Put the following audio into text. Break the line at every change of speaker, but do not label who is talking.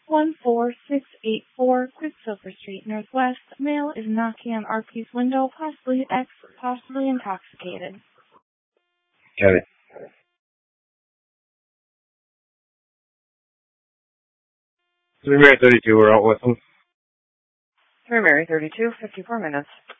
14684 Quicksilver Street Northwest. Male is knocking on RP's window, possibly intoxicated.
Got it. 3 Mary 32, we're out with them.
3 Mary 32, 54 minutes.